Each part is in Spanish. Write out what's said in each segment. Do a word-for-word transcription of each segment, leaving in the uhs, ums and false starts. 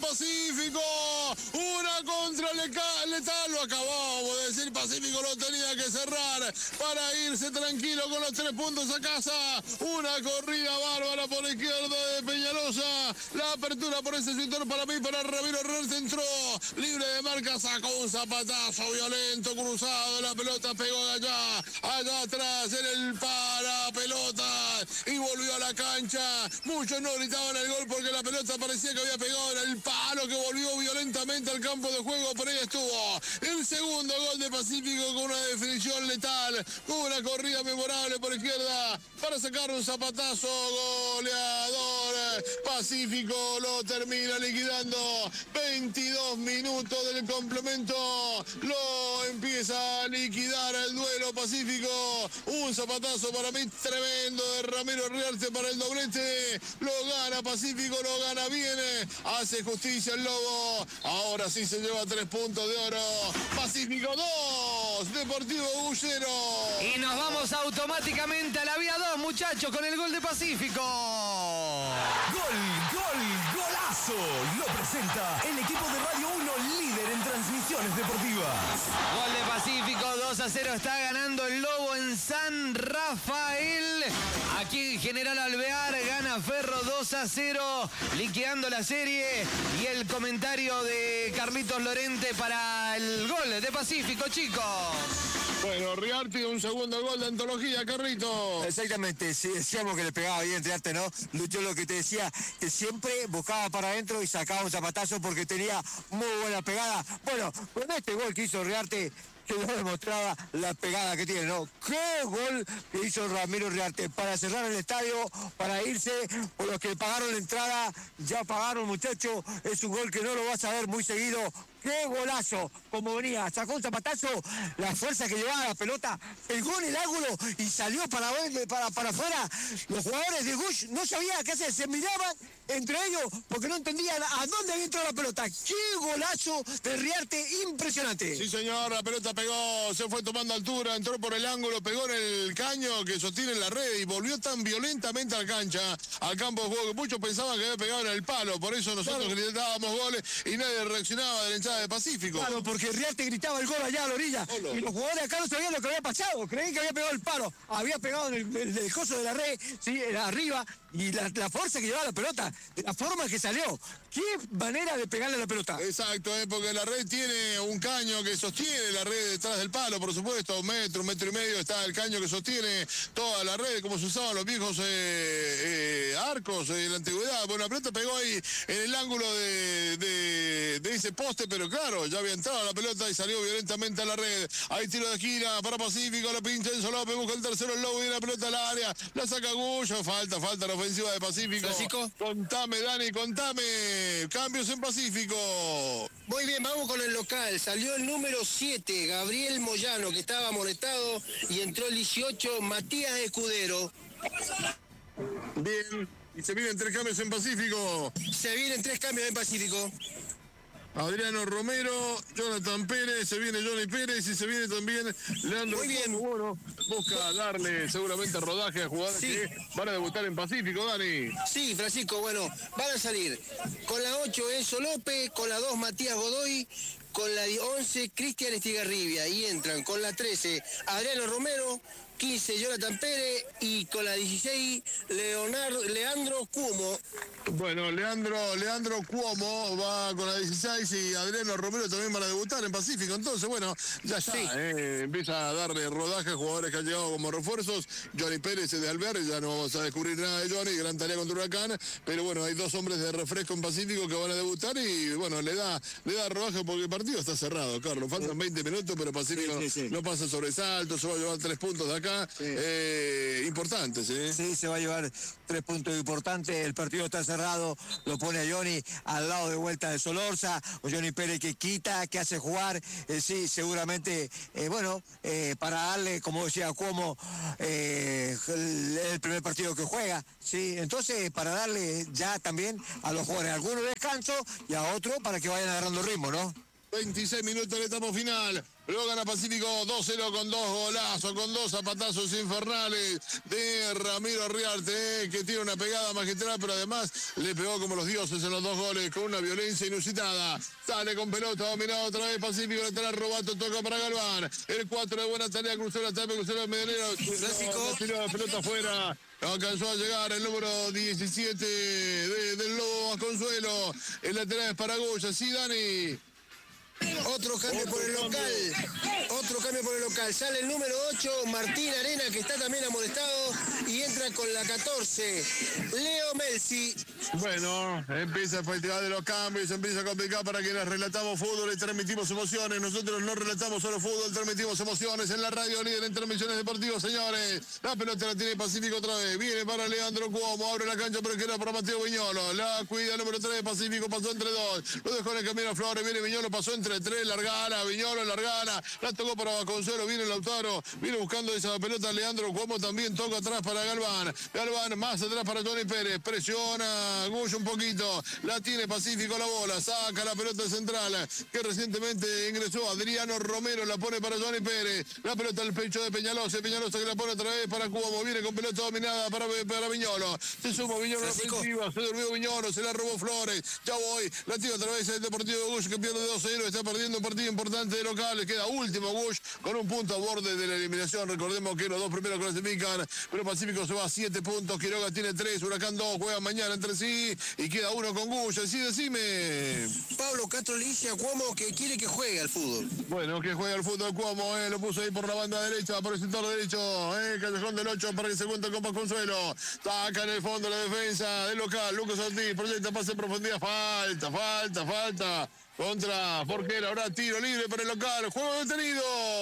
Pacífico. Una contra letal, lo acabamos de decir. Pacífico lo tenía que cerrar para irse tranquilo con los tres puntos a casa. Una corrida bárbara por izquierda de Peñalosa. La apertura por ese sector para mí, para Ramiro Herrera, entró libre de marca, sacó un zapatazo violento, cruzado, la pelota pegó allá, allá atrás en el para pelota y volvió a la cancha. Muchos no gritaban el gol porque la pelota parecía que había pegado en el palo, que volvió violentamente al campo de juego, pero ahí estuvo el segundo gol de Pacífico con una definición letal, con una corrida memorable por izquierda para sacar un zapatazo goleador. Pacífico lo termina liquidando. veintidós minutos del complemento, lo empieza a liquidar el duelo Pacífico. Un zapatazo para mí tremendo de Ramiro Riarte para el doblete. Lo gana Pacífico, lo gana bien. Hace justicia el Lobo. Ahora sí se lleva tres puntos de oro. Pacífico dos, Deportivo Bullero. Y nos vamos automáticamente a la vía dos, muchachos, con el gol de Pacífico. Gol, gol, golazo. Lo presenta el equipo de Radio uno, líder en transmisiones deportivas. Gol de Pacífico, dos a cero, está ganando el Lobo en San Rafael. Aquí en General Alvear gana Ferro dos a cero, liquidando la serie. Y el comentario de Carlitos Lorente para el gol de Pacífico, chicos. Bueno, Riarte, un segundo gol de antología, Carrito. Exactamente, sí, decíamos que le pegaba bien Riarte, ¿no? Lucho, lo que te decía, que siempre buscaba para adentro y sacaba un zapatazo porque tenía muy buena pegada. Bueno, con este gol que hizo Riarte, que no demostraba la pegada que tiene, ¿no? ¡Qué gol que hizo Ramiro Riarte! Para cerrar el estadio, para irse, por los que pagaron la entrada, ya pagaron, muchachos. Es un gol que no lo vas a ver muy seguido. ¡Qué golazo! Como venía, sacó un zapatazo, la fuerza que llevaba la pelota, pegó en el ángulo y salió para, para, para afuera. Los jugadores de Gush no sabían qué hacer, se miraban entre ellos porque no entendían a dónde había entrado la pelota. ¡Qué golazo de Riarte! Impresionante. Sí, señor, la pelota pegó, se fue tomando altura, entró por el ángulo, pegó en el caño que sostiene la red y volvió tan violentamente a la cancha, al campo de juego, que muchos pensaban que había pegado en el palo. Por eso nosotros claro. gritábamos goles y nadie reaccionaba de la hinchada de Pacífico. Claro, porque Riarte gritaba el gol allá a la orilla. Hola. Y los jugadores acá no sabían lo que había pasado, creían que había pegado el palo, había pegado en el, el, el coso de la red, sí, arriba, y la, la fuerza que llevaba la pelota, la forma que salió. ¡Qué manera de pegarle a la pelota! Exacto, eh, porque la red tiene un caño que sostiene la red detrás del palo, por supuesto, un metro, un metro y medio está el caño que sostiene toda la red, como se usaban los viejos eh, eh, arcos en la antigüedad. Bueno, la pelota pegó ahí en el ángulo de, de, de ese poste, pero claro, ya había entrado la pelota y salió violentamente a la red. Hay tiro de esquina para Pacífico, la pincha Enzo López, busca el tercero el Lobo y la pelota al área, la saca Gullo, falta, falta la ofensiva de Pacífico. ¿Clásico? Contame, Dani, contame, cambios en Pacífico. Muy bien, vamos con el local. Salió el número siete, Gabriel Moyano, que estaba amonestado, y entró el dieciocho, Matías Escudero. Bien, y se vienen tres cambios en Pacífico. Se vienen tres cambios en Pacífico. Adriano Romero, Jonathan Pérez, se viene Johnny Pérez y se viene también Leandro. Muy bien. Bueno, busca darle seguramente rodaje a jugadores sí. que van a debutar en Pacífico, Dani. Sí, Francisco, bueno, van a salir con la ocho Enzo López, con la dos Matías Godoy, con la once Cristian Estigarribia, y entran con la trece Adriano Romero, quince Jonathan Pérez y con la dieciséis Leonardo, Leandro Cuomo. Bueno, Leandro, Leandro Cuomo va con la dieciséis y Adriano Romero también van a debutar en Pacífico. Entonces, bueno, ya está. Sí. Eh, empieza a darle rodaje a jugadores que han llegado como refuerzos. Johnny Pérez es de Alvear, ya no vamos a descubrir nada de Johnny, gran tarea contra Huracán. Pero bueno, hay dos hombres de refresco en Pacífico que van a debutar y bueno, le da, le da rodaje porque el partido está cerrado, Carlos. Faltan veinte minutos, pero Pacífico sí, sí, sí. no pasa sobresalto, se va a llevar tres puntos de acá. Sí. Eh, importantes, ¿eh? Sí, se va a llevar tres puntos importantes. El partido está cerrado, lo pone a Johnny al lado de vuelta de Solorza, o Johnny Pérez que quita, que hace jugar. Eh, sí, seguramente, eh, bueno, eh, para darle, como decía Cuomo, eh, el, el primer partido que juega. Sí, entonces, para darle ya también a los jugadores algunos descanso y a otros para que vayan agarrando ritmo, ¿no? veintiséis minutos de la etapa final. Luego gana Pacífico dos cero con dos golazos, con dos zapatazos infernales de Ramiro Riarte, eh, que tiene una pegada magistral, pero además le pegó como los dioses en los dos goles, con una violencia inusitada. Sale con pelota, dominado otra vez Pacífico, lateral Robato, toca para Galván. El cuatro de buena tarea, cruzó la tapa, cruzó la medianera. Clásico. La pelota afuera. No alcanzó a llegar el número diecisiete de, del Lobo Consuelo. El lateral es para Goya. Sí, Dani. Otro cambio por el local. Otro cambio por el local. Sale el número ocho, Martín Arena, que está también amonestado. Y entra con la catorce, Leo Melzi. Bueno, empieza el festival de los cambios, empieza a complicar para quienes relatamos fútbol y transmitimos emociones. Nosotros no relatamos solo fútbol, transmitimos emociones en la radio líder en transmisiones deportivas, señores. La pelota la tiene Pacífico otra vez. Viene para Leandro Cuomo, abre la cancha pero queda para Mateo Viñolo. La cuida el número tres de Pacífico, pasó entre dos. Lo dejó en el camino a Flores, viene Viñolo, pasó entre tres, largana, Viñolo, largana. La tocó para Vasconcelos, viene Lautaro, viene buscando esa pelota Leandro Cuomo, también toca atrás para Galván. Galván más atrás para Johnny Pérez, presiona Gullo un poquito, la tiene Pacífico la bola, saca la pelota central que recientemente ingresó Adriano Romero, la pone para Johnny Pérez, la pelota al pecho de Peñalosa, Peñalosa que la pone otra vez para Cuomo, viene con pelota dominada para, para Viñolo, se suma Viñolo a la ofensiva, se durmió Viñolo, se la robó Flores, ya voy, la tira otra vez el Deportivo de Gullo que pierde dos cero, está perdiendo un partido importante de locales, queda último Gullo con un punto a borde de la eliminación, recordemos que los dos primeros clasifican, pero Pacífico se va a siete puntos, Quiroga tiene tres, Huracán dos, juegan mañana entre sí y queda uno con Gullo, sí, decime. Pablo Castro le dice a Cuomo que quiere que juegue al fútbol. Bueno, que juega al fútbol Cuomo, eh, lo puso ahí por la banda derecha, por el sector derecho, eh, callejón del ocho para que se cuente con Consuelo, saca en el fondo la defensa del local, Lucas Ortiz, proyecta pase en profundidad, falta, falta, falta. Contra Forquera, ahora tiro libre para el local, juego detenido.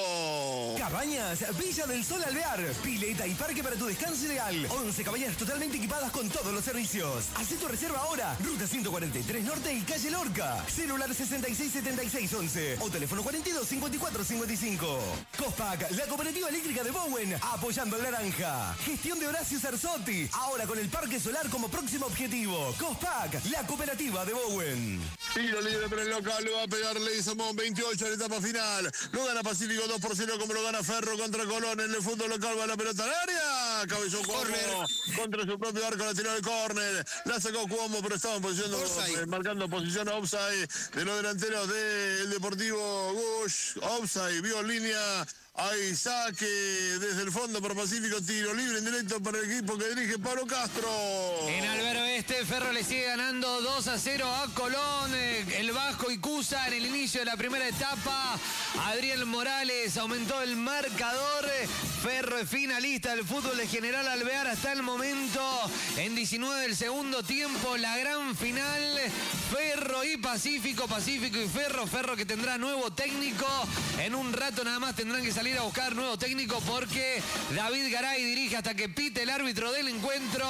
Cabañas, Villa del Sol Alvear, pileta y parque para tu descanso ideal. once cabañas totalmente equipadas con todos los servicios. Haz tu reserva ahora, ruta ciento cuarenta y tres Norte y calle Lorca. Celular sesenta y seis setenta y seis once o teléfono cuarenta y dos cincuenta y cuatro cincuenta y cinco. Cospac, la cooperativa eléctrica de Bowen, apoyando el naranja. Gestión de Horacio Sarzotti, ahora con el parque solar como próximo objetivo. Cospac, la cooperativa de Bowen. Tiro libre para el local, lo va a pegar Leguizamón, veintiocho en la etapa final. Lo gana Pacífico dos por cero como lo gana Ferro contra Colón. En el fútbol local va la pelota al área. Cabezón Cuomo contra su propio arco, la tiró el córner. La sacó Cuomo, pero estaba en posición, eh, marcando posición offside de los delanteros del Deportivo Gush. Offside, vio línea. Hay saque desde el fondo para Pacífico, tiro libre en directo para el equipo que dirige Pablo Castro. En Albero Este, Ferro le sigue ganando dos a cero a Colón. El Vasco Icusa en el inicio de la primera etapa. Adriel Morales aumentó el marcador. Ferro es finalista del fútbol de General Alvear hasta el momento. En diecinueve del segundo tiempo, la gran final. Ferro y Pacífico, Pacífico y Ferro. Ferro que tendrá nuevo técnico. En un rato nada más tendrán que salir salir a buscar nuevo técnico porque David Garay dirige hasta que pite el árbitro del encuentro.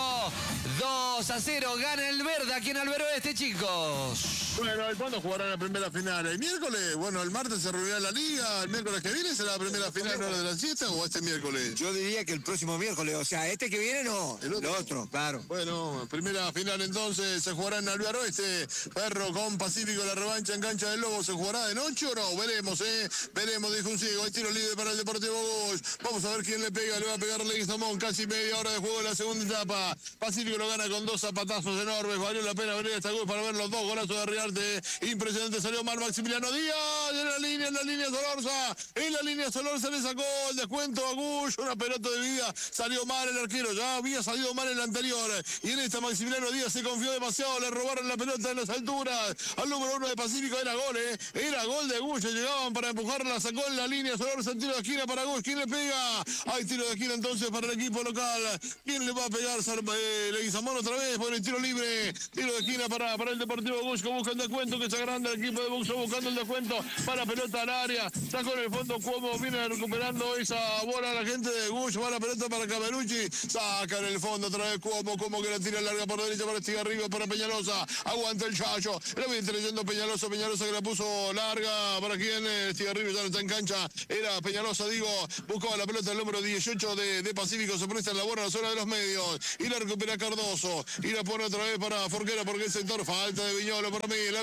dos a cero gana el verde aquí en Albero Este, chicos. Bueno, ¿cuándo jugarán la primera final? ¿El miércoles? Bueno, el martes se reunirá la liga. ¿El miércoles que viene será la primera final hora de la siesta o este miércoles? Yo diría que el próximo miércoles, o sea, este que viene no, el otro, el otro claro. Bueno, primera final entonces se jugará en Albero Oeste. Ferro con Pacífico, la revancha en cancha del Lobo. ¿Se jugará de noche o no? Veremos, ¿eh? Veremos, dijo un ciego. Hay tiro libre para el Deportivo Bosch. Vamos a ver quién le pega. Le va a pegar Leguizamón. Casi media hora de juego en la segunda etapa. Pacífico lo gana con dos zapatazos enormes. Valió la pena venir a esta gol para ver los dos golazos de Arriarte. Impresionante, salió mal Maximiliano Díaz. En la línea, en la línea Solorza. En la línea Solorza le sacó el descuento a Gush. Una pelota de vida. Salió mal el arquero. Ya había salido mal en la anterior. Y en esta Maximiliano Díaz se confió demasiado. Le robaron la pelota en las alturas. Al número uno de Pacífico era gol, ¿eh? Era gol de Gush. Llegaban para empujarla. Sacó en la línea Solorza. Tiro de esquina para Gush. ¿Quién le pega? Hay tiro de esquina entonces para el equipo local. ¿Quién le va a pegar? Eh, Leguizamón otra vez por el tiro libre. Tiro de esquina para, para el Deportivo Gush que busca el descuento, que se agranda el equipo de Buxo buscando el descuento para pelota al área. Sacó en el fondo Cuomo, viene recuperando esa bola la gente de Gush. Va la pelota para Camerucci. Saca en el fondo otra vez Cuomo. Cuomo que la tira larga por derecha para Estigarribia, para Peñalosa. Aguanta el Chacho. La viene leyendo Peñalosa. Peñalosa que la puso larga. ¿Para quién? Estigarribia ya no está en cancha. Era Peñalosa, digo. Buscaba la pelota el número dieciocho de, de Pacífico. Se presta en la bola a la zona de los medios. Y la recupera Cardoso. Y la pone otra vez para Forquera porque el sector falta de Viñolo para mí. El árbitro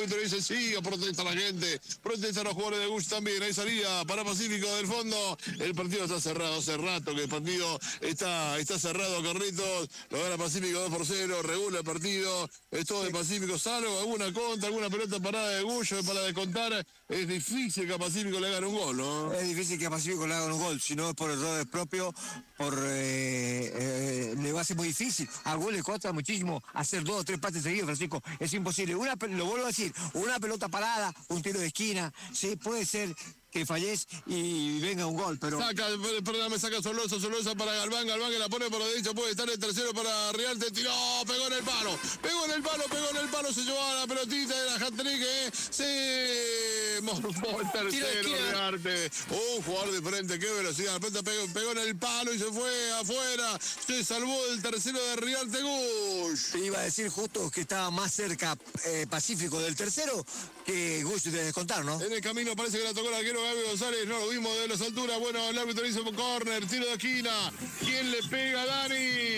árbitro dice sí, protesta la gente, protesta los jugadores de Gush también. Ahí salía para Pacífico del fondo. El partido está cerrado hace rato, que el partido está, está cerrado, Carlitos. Lo gana Pacífico dos por cero, regula el partido. Es todo de Pacífico, salvo alguna contra, alguna pelota parada de Gush para descontar. Es difícil que a Pacífico le hagan un gol, ¿no? Es difícil que a Pacífico le hagan un gol, si no es por errores propios, por, eh, eh, le va a ser muy difícil. A Gush le cuesta muchísimo hacer dos o tres pases seguidos, Francisco. Es imposible. Una, lo vuelvo a decir, una pelota parada, un tiro de esquina, sí, puede ser que falles y venga un gol, pero... Saca, perdóname, saca Solosa, Solosa para Galván, Galván que la pone por la derecha, puede estar el tercero para Riarte, tiró, pegó en el palo, pegó en el palo, pegó en el palo, se llevó a la pelotita de la hat-trick, eh, se morfó el tercero, Riarte, un jugador de frente, qué velocidad, la pelota pegó, pegó en el palo y se fue afuera, se salvó del tercero de Riarte Gush. Te iba a decir justo que estaba más cerca eh, Pacífico del tercero que Gush de descontar, ¿no? En el camino parece que la tocó el arquero Gaby González, no lo vimos de las alturas. Bueno, el árbitro hizo un córner, tiro de esquina. ¿Quién le pega, Dani?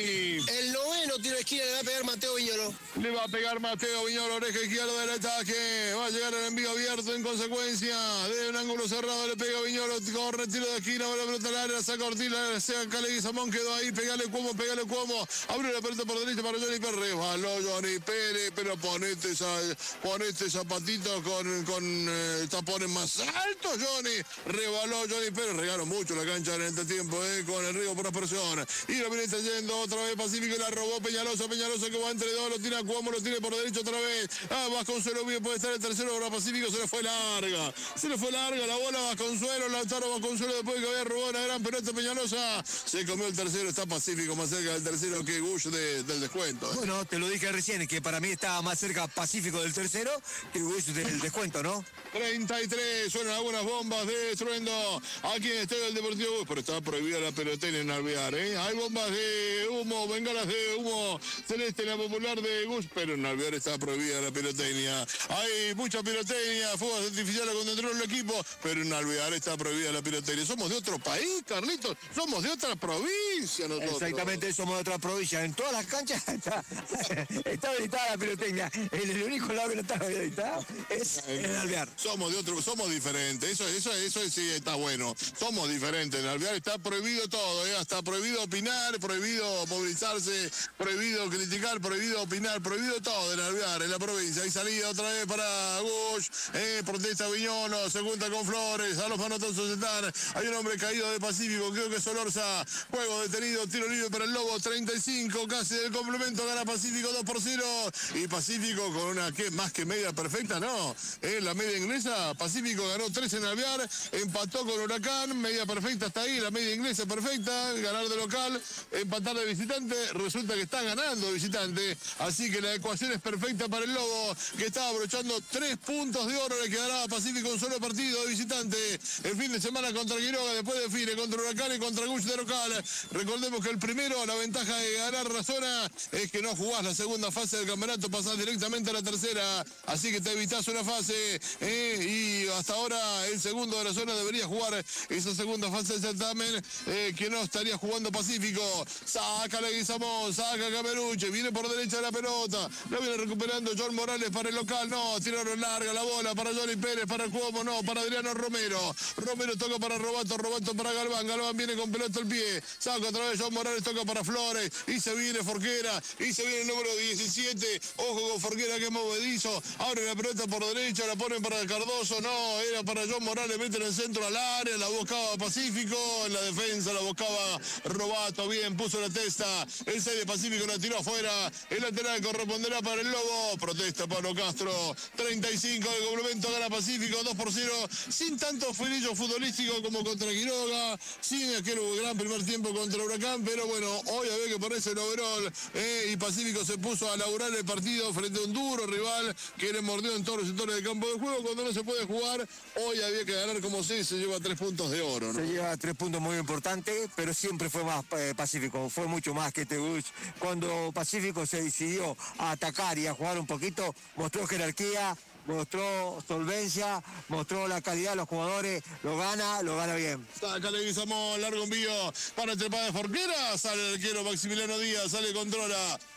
El noveno tiro de esquina le va a pegar Mateo Viñolo. Le va a pegar Mateo Viñolo, oreja izquierda del ataque. Va a llegar el envío abierto en consecuencia. De un ángulo cerrado le pega Viñolo, córner, tiro de esquina, va la pelota al área, saca Ortiz, la saca Leguizamón, quedó ahí, pegale Cuomo, pegale Cuomo. Abrió la pelota por derecha para Johnny Pérez. Resbaló Johnny Pérez, pero ponete, esa, ponete zapatitos con, con eh, tapones más altos, Johnny. Rebaló Johnny Pérez, regaló mucho la cancha en este tiempo, eh, con el Río por aspersión. Y lo viene yendo otra vez Pacífico, la robó Peñalosa, Peñalosa que va entre dos, lo tira Cuomo, lo tiene por derecho otra vez. Ah, Vasconcelos bien, puede estar el tercero para Pacífico, se le fue larga. Se le fue larga la bola a Vasconcelos, Lautaro Vasconcelos después de que había robado una gran pelota Peñalosa. Se comió el tercero, está Pacífico más cerca del tercero que Gush de, del descuento. Eh. Bueno, te lo dije recién, que para mí estaba más cerca Pacífico del tercero que Gush del descuento, ¿no? treinta y tres, suenan algunas bombas de estruendo aquí en el Estadio del Deportivo Gush, pero está prohibida la pelotera en Alvear, ¿eh? Hay bombas de humo, bengalas de humo celeste en la popular de Gush, pero en Alvear está prohibida la pirotecnia. Hay mucha pirotecnia, fuegos artificiales con dentro del equipo, pero en Alvear está prohibida la pirotecnia. Somos de otro país, Carlitos, somos de otra provincia nosotros. Exactamente, somos de otra provincia. En todas las canchas está, está habilitada la pirotecnia. En el único lado que no está habilitada es en el Alvear. Somos de otro, somos diferentes, eso, eso, eso sí está bueno. Somos diferentes, en Alvear está prohibido todo, ¿eh? Hasta prohibido opinar, prohibido movilizarse, prohibido criticar, prohibido opinar, prohibido todo en Alvear, en la provincia. Hay salida otra vez para Gush, eh, protesta Viñolo, se junta con Flores, a los manotazos están. Hay un hombre caído de Pacífico, creo que es Solorza, juego detenido, tiro libre para el Lobo, treinta y cinco, casi del complemento, gana Pacífico dos por cero. Y Pacífico con una que más que media perfecta, no, eh, la media inglesa, Pacífico ganó tres en Alvear, empató con Huracán, media perfecta hasta ahí, la media inglesa perfecta, ganar de local, empatar de visitante, resulta que está ganando de visitante, así que la ecuación es perfecta para el Lobo, que está abrochando tres puntos de oro, le quedará a Pacífico un solo partido de visitante, el fin de semana contra Quiroga, después define contra Huracán y contra Gush de local. Recordemos que el primero, la ventaja de ganar la zona es que no jugás la segunda fase del campeonato, pasás directamente a la tercera, así que te evitás una fase, eh, y hasta ahora el segundo de la zona debería jugar esa segunda fase del certamen, eh, que no estaría jugando Pacífico. Saca Leguizamón, saca Cameruche, viene por derecha de la pelota, la viene recuperando John Morales para el local, no, tiraron larga la bola para Johnny Pérez, para Cuomo, no, para Adriano Romero, Romero toca para Robato, Robato para Galván, Galván viene con pelota al pie, saca otra vez John Morales, toca para Flores, y se viene Forquera, y se viene el número diecisiete, ojo con Forquera que es movedizo, abre la pelota por derecha, la ponen para Cardoso, no, era para John Morales, mete en el centro al área, la buscaba Pacífico, en la defensa la buscaba Robato, bien, puso la testa, el seis de Pacífico la tiró afuera, el lateral corresponderá para el Lobo, protesta Pablo Castro, treinta y cinco de complemento, gana Pacífico, dos por cero, sin tanto fuerillo futbolístico como contra Quiroga, sin aquel gran primer tiempo contra Huracán, pero bueno, hoy había que ponerse el overall, eh, y Pacífico se puso a laburar el partido frente a un duro rival que le mordió en todos los sectores del campo de juego, cuando no se puede jugar, hoy había que ganar como si se lleva tres puntos de oro, ¿no? Se lleva tres puntos muy importantes, pero siempre fue más eh, Pacífico, fue mucho más que este Gush. Cuando Pacífico se decidió a atacar y a jugar un poquito, mostró jerarquía, mostró solvencia, mostró la calidad de los jugadores, lo gana, lo gana bien. Saca Leguizamón, largo envío para el trepada de Forquera, sale el arquero Maximiliano Díaz, sale controla,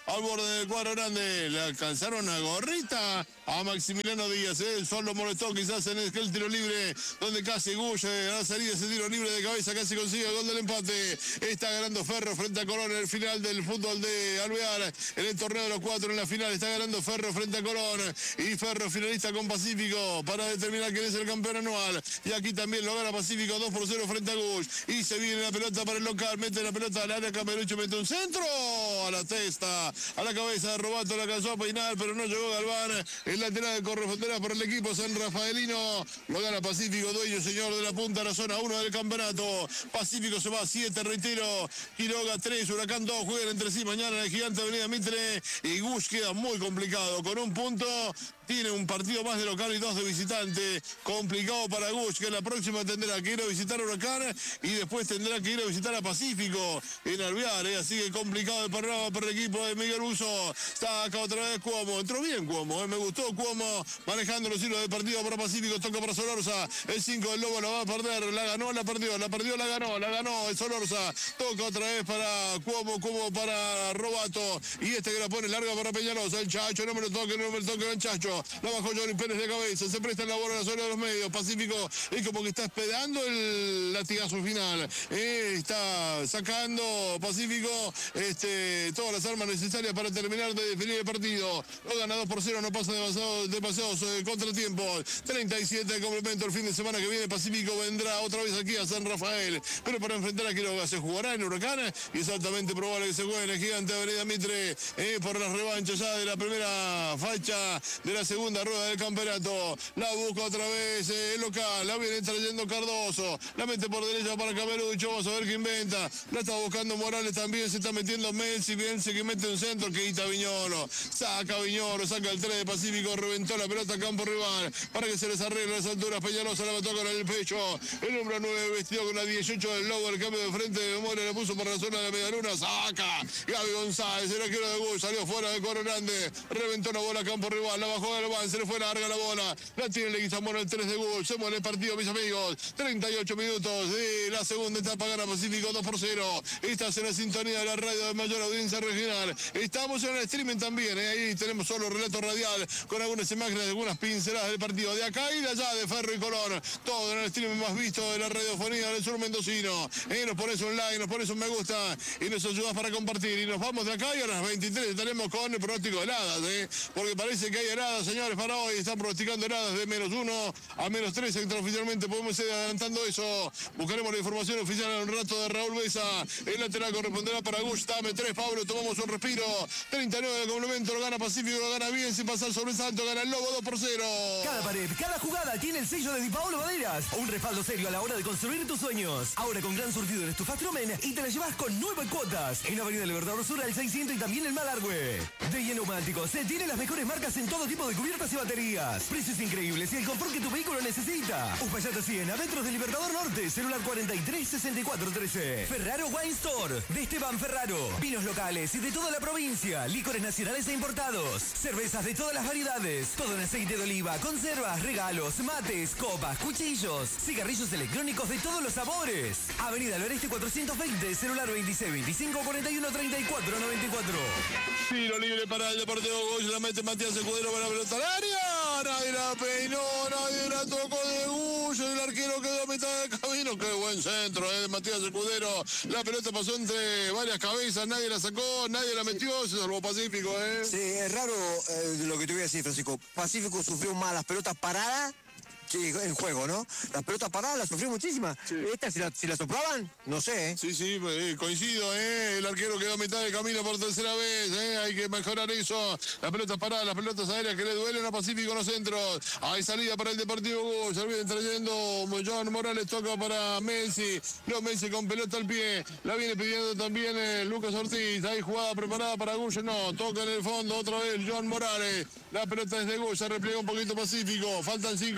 al borde del cuadro grande. Le alcanzaron a gorrita a Maximiliano Díaz. ¿eh? El sol lo molestó quizás en el tiro libre, donde casi Gush a la salida ese tiro libre de cabeza, casi consigue el gol del empate. Está ganando Ferro frente a Colón en el final del fútbol de Alvear. En el torneo de los cuatro en la final está ganando Ferro frente a Colón. Y Ferro finalista con Pacífico para determinar quién es el campeón anual. Y aquí también lo gana Pacífico dos por cero frente a Gush. Y se viene la pelota para el local. Mete la pelota al área. Camerucho mete un centro a la testa, a la cabeza de Robato. La alcanzó a peinar, pero no llegó Galván. El lateral de correspondera por el equipo San Rafaelino. Lo gana Pacífico, dueño señor de la punta a la zona uno del campeonato. Pacífico se va a siete, reitero. Quiroga tres, Huracán dos. Juegan entre sí mañana en el Gigante Avenida Mitre. Y Gush queda muy complicado. Con un punto tiene un partido más de local y dos de visitante. Complicado para Gush, que la próxima tendrá que ir a visitar a Huracán y después tendrá que ir a visitar a Pacífico en Alvear. ¿eh? Así que complicado el panorama para el equipo de Miguel Buzo. Saca otra vez Cuomo. Entró bien Cuomo. ¿eh? Me gustó Cuomo manejando los hilos del partido para Pacífico. Toca para Solorza. El cinco del Lobo la va a perder. La ganó, la perdió. La perdió, la ganó. La ganó el Solorza. Toca otra vez para Cuomo. Cuomo para Robato. Y este que la pone larga para Peñalosa. El Chacho. No me lo toque, no me lo toque el Chacho. La bajó Johnny Pérez de cabeza. Se presta en la bola a la zona de los medios. Pacífico es como que está esperando el latigazo final. Eh, está sacando Pacífico este, todas las armas necesarias para terminar de definir el partido. Lo gana dos por cero. No pasa demasiado, demasiados eh, contratiempos. treinta y siete de complemento. El fin de semana que viene Pacífico vendrá otra vez aquí a San Rafael. Pero para enfrentar a Quiroga se jugará en Huracán. Y es altamente probable que se juegue en el Gigante Avenida Mitre eh, por las revanchas ya de la primera fecha de la segunda rueda del campeonato. La busca otra vez eh, el local. La viene trayendo Cardoso. La mete por derecha para Camerucho. Vamos a ver qué inventa. La está buscando Morales también. Se está metiendo Melsi. Melsi que mete un centro. Que quita Viñolo. Saca Viñolo. Saca el tres de Pacífico. Reventó la pelota a campo rival. Para que se les arregle las alturas. Peñalosa la mató con el pecho. El número nueve vestido con la dieciocho del Lobo. El cambio de frente de memoria. Le puso por la zona de la medialuna. Saca. Gaby González. El arquero de Gush. Salió fuera de cuadro grande. Reventó la bola a campo rival. La bajó Galván. Se le fue larga la bola. La tiene Leguizamón el tres de Gush. Se muere el partido, mis amigos. treinta y ocho minutos de la segunda etapa. Gana Pacífico dos por cero. Estás en la sintonía de la radio de mayor audiencia regional. Estamos en el streaming también. ¿eh? Ahí tenemos solo relato radial con algunas imágenes, algunas pinceladas del partido de acá y de allá, de Ferro y Colón. Todo en el streaming más visto de la radiofonía del sur mendocino. ¿eh? Nos pones un like, nos pones un me gusta y nos ayudas para compartir. Y nos vamos de acá y a las veintitrés estaremos con el pronóstico de heladas. ¿eh? Porque parece que hay heladas, señores, para hoy. Están pronosticando heladas de menos uno a menos tres. Extraoficialmente podemos ir adelantando eso. Buscaremos la información oficial en un rato de Raúl Besa. El lateral corresponderá para Gush. Dame tres, Pablo. Tomamos un respiro. treinta y nueve de complemento. Lo gana Pacífico. Lo gana bien sin pasar sobre el salto. Gana el Lobo dos por cero. Cada pared, cada jugada tiene el sello de Di Paolo Maderas. Un respaldo serio a la hora de construir tus sueños. Ahora con gran surtido en Estufastromen y te la llevas con nueve cuotas. En Avenida Libertador Sur al seiscientos y también en Malargüe. De y Neumáticos. Se tiene las mejores marcas en todo tipo de cubiertas y baterías. Precios increíbles y el confort que tu vehículo necesita. Uspallata cien, adentro del Libertador Norte. Celular cuarenta y tres sesenta y cuatro trece. Ferraro Wine Store. De Esteban Ferraro. Vinos locales y de toda la provincia. Licores nacionales e importados. Cervezas de todas las variedades. Todo en aceite de oliva. Conservas, regalos, mates, copas, cuchillos. Cigarrillos electrónicos de todos los sabores. Avenida Loreste cuatrocientos veinte. Celular veintiséis veinticinco cuarenta y uno treinta y cuatro noventa y cuatro. Tiro libre para el Deportivo Gush. La mete Matías Escudero para la pelota al área. Nadie la peinó, nadie la tocó de Gush. El arquero quedó a mitad del camino. Qué buen centro eh, de Matías Escudero. La pelota pasó entre varias cabezas. Nadie la sacó, nadie la metió. Se salvó Pacífico, ¿eh? Sí, es raro eh, lo que te voy a decir, Francisco. Pacífico sufrió más las pelotas paradas que en juego, ¿no? Las pelotas paradas las sufrió muchísimas. Sí. Estas, si, la, si las soplaban, no sé, ¿eh? Sí, sí, eh, coincido, ¿eh? El arquero quedó a mitad de camino por tercera vez, ¿eh? Hay que mejorar eso. Las pelotas paradas, las pelotas aéreas que le duelen a Pacífico en los centros. Hay salida para el Deportivo Gush. Ya viene trayendo John Morales, toca para Messi. No, Messi con pelota al pie. La viene pidiendo también eh, Lucas Ortiz. Hay jugada preparada para Gush. No, toca en el fondo otra vez John Morales. La pelota es de Gush. Se repliega un poquito Pacífico. Faltan cinco para el final.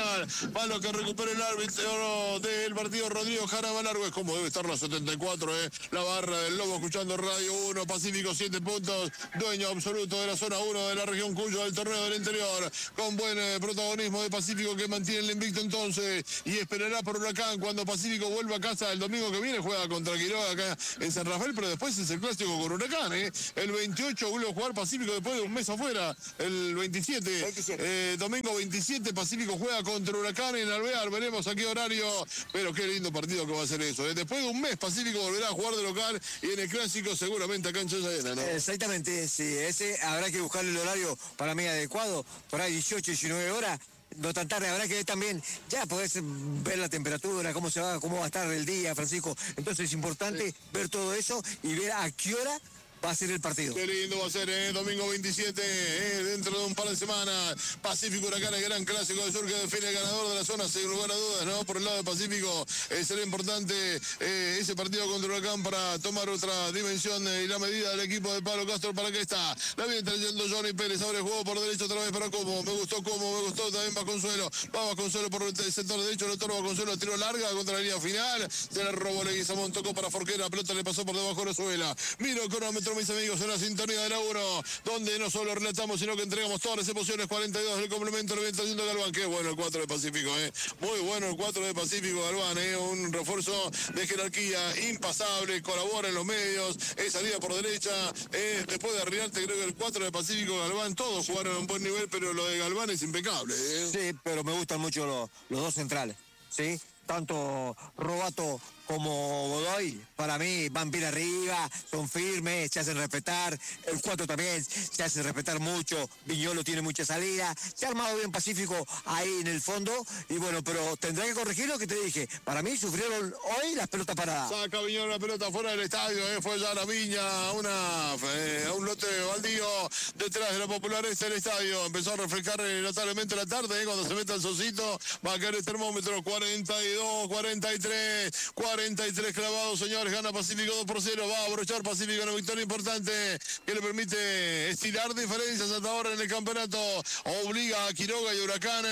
final. Palo que recupera el árbitro del partido, Rodrigo Jara Malargo. Es como debe estar la setenta y cuatro, eh. La barra del Lobo escuchando Radio uno, Pacífico siete puntos, dueño absoluto de la zona uno de la región Cuyo del torneo del interior, con buen eh, protagonismo de Pacífico que mantiene el invicto entonces y esperará por Huracán cuando Pacífico vuelva a casa el domingo que viene, juega contra Quiroga acá en San Rafael, pero después es el clásico con Huracán, eh. El veintiocho vuelve a jugar Pacífico después de un mes afuera, el veintisiete, veintisiete. Eh, domingo veintisiete Pacífico juega contra Huracán en Alvear, veremos a qué horario, pero qué lindo partido que va a ser eso, eh. Después de un mes Pacífico volverá a jugar de local y en el clásico seguramente a cancha llena, ¿no? Exactamente, sí, ese habrá que buscarle el horario para mí adecuado, por ahí dieciocho, diecinueve horas. No tan tarde, habrá que ver también, ya podés ver la temperatura, cómo se va, cómo va a estar el día, Francisco. Entonces es importante sí. ver todo eso y ver a qué hora va a ser el partido. Qué lindo va a ser, ¿eh? Domingo veintisiete, ¿eh? Dentro de un par de semanas. Pacífico Huracán, el gran clásico del sur que define el ganador de la zona, sin lugar a dudas, ¿no? Por el lado de Pacífico eh, será importante eh, ese partido contra Huracán para tomar otra dimensión eh, y la medida del equipo de Pablo Castro. ¿Para qué está? La viene trayendo Johnny Pérez, abre el juego por derecho otra vez para Como. Me gustó Como, me gustó también Vasconsuelo. Va Vasconsuelo por el sector derecho, el otro Vasconsuelo tiró larga contra la línea final. Se la robó Leguizamón, tocó para Forquera, la pelota le pasó por debajo de la suela. Miro el cronómetro, mis amigos, en la sintonía de la uno, donde no solo relatamos, sino que entregamos todas las emociones. Cuarenta y dos del complemento, le viene trayendo Galván. Qué bueno el cuatro de Pacífico, eh. Muy bueno el cuatro de Pacífico, Galván, eh. Un refuerzo de jerarquía impasable, colabora en los medios, es salida por derecha. Eh. Después de Arriarte, creo que el cuatro de Pacífico, Galván, todos jugaron a un buen nivel, pero lo de Galván es impecable, eh. Sí, pero me gustan mucho los, los dos centrales, ¿sí? Tanto Robato como Godoy, para mí van bien arriba, son firmes, se hacen respetar. El cuatro también se hace respetar mucho. Viñolo tiene mucha salida. Se ha armado bien Pacífico ahí en el fondo. Y bueno, pero tendrá que corregir lo que te dije. Para mí sufrieron hoy las pelotas paradas. Saca Viñolo la pelota fuera del estadio, eh. Fue ya a la viña, a, una, eh, a un lote baldío detrás de la Popular este del estadio. Empezó a refrescar eh, notablemente la tarde, eh. Cuando se meta el solcito, va a caer el termómetro. cuarenta y dos, cuarenta y tres, cuarenta y tres clavados, señores. Gana Pacífico dos por cero. Va a abrochar Pacífico una victoria importante que le permite estirar diferencias hasta ahora en el campeonato. Obliga a Quiroga y Huracán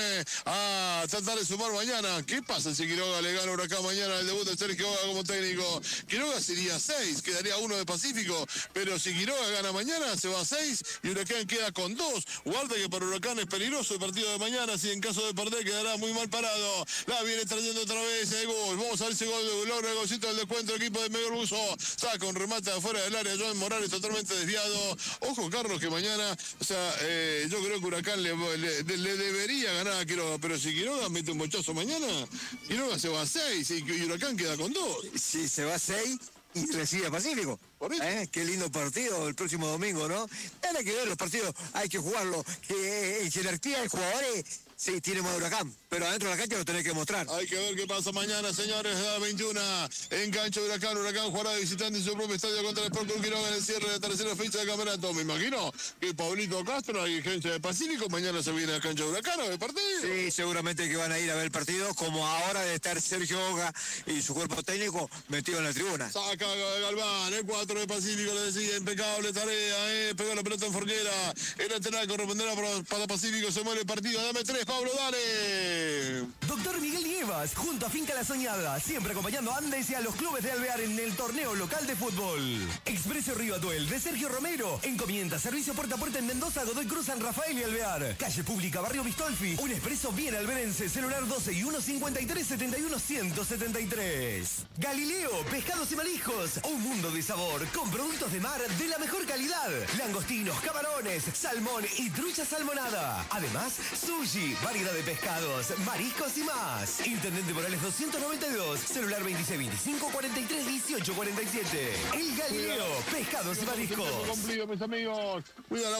a tratar de sumar mañana. ¿Qué pasa si Quiroga le gana a Huracán mañana el debut de Sergio Hoga como técnico? Quiroga sería seis, quedaría uno de Pacífico, pero si Quiroga gana mañana se va a seis y Huracán queda con dos. Guarda que para Huracán es peligroso el partido de mañana, si en caso de perder quedará muy mal parado. La viene trayendo otra vez el gol. Vamos a ver ese gol de logra el golcito del descuento el equipo de Miguel Buzo. Saca un remate de afuera del área, Joan Morales totalmente desviado. Ojo, Carlos, que mañana, o sea, eh, yo creo que Huracán le, le, le debería ganar a Quiroga, pero si Quiroga mete un bochazo mañana, Quiroga se va a seis y, y Huracán queda con dos. Sí, se va a seis y recibe a Pacífico. ¿Eh? Qué lindo partido el próximo domingo, ¿no? Hay que ver los partidos, hay que jugarlo. Que en jerarquía de jugadores sí tiene más Huracán, pero adentro de la cancha lo tenés que mostrar. Hay que ver qué pasa mañana, señores. A las veintiuna en cancha de Huracán. Huracán jugará de visitante en su propio estadio contra el Sport Club Quiroga en el cierre de la tercera fecha del campeonato. Me imagino que Pablito Castro, la dirigencia de Pacífico, mañana se viene a cancha de Huracán a ver el partido. Sí, seguramente que van a ir a ver el partido, como ahora de estar Sergio Hoga y su cuerpo técnico metido en la tribuna. Saca Galván, el cuatro de Pacífico, le decía, impecable tarea, eh. Pegó la pelota en Forquera. El lateral corresponderá para, para Pacífico, se muere el partido. Dame tres, Pablo, dale. Doctor Miguel Nievas, junto a Finca La Soñada, siempre acompañando a Andes y a los clubes de Alvear en el torneo local de fútbol. Expreso Río Atuel de Sergio Romero. Encomienda, servicio puerta a puerta en Mendoza, Godoy Cruz, San Rafael y Alvear. Calle Pública, Barrio Vistolfi. Un expreso bien alverense, celular doce y uno cincuenta y tres setenta y uno ciento setenta y tres. Galileo, pescados y mariscos. Un mundo de sabor con productos de mar de la mejor calidad. Langostinos, camarones, salmón y trucha salmonada. Además, sushi, variedad de pescados, mariscos y más. Intendente Morales doscientos noventa y dos, celular veintiséis veinticinco cuarenta y tres dieciocho cuarenta y siete. El Galileo, pescados y mariscos. Cumplido, mis amigos. Cuida la